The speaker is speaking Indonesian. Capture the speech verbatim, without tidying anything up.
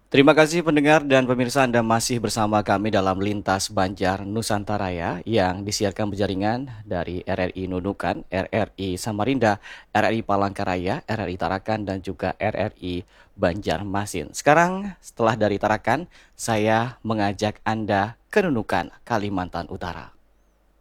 Terima kasih pendengar dan pemirsa Anda masih bersama kami dalam Lintas Banjar Nusantara ya, yang disiarkan berjaringan dari R R I Nunukan, R R I Samarinda, R R I Palangkaraya, R R I Tarakan, dan juga R R I Banjarmasin. Sekarang setelah dari Tarakan, saya mengajak Anda ke Nunukan, Kalimantan Utara.